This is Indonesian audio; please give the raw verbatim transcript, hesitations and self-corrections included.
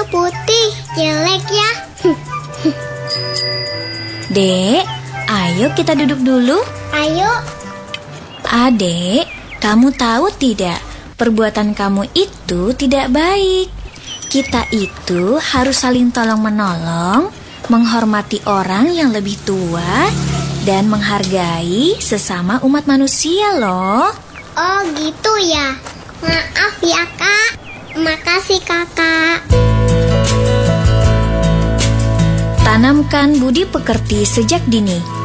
putih, jelek ya. Dek, ayo kita duduk dulu. Ayo. Adek, kamu tahu tidak, perbuatan kamu itu tidak baik. Kita itu harus saling tolong-menolong, menghormati orang yang lebih tua, dan menghargai sesama umat manusia loh. Oh gitu ya. Maaf ya Kak. Makasih Kakak. Tanamkan budi pekerti sejak dini.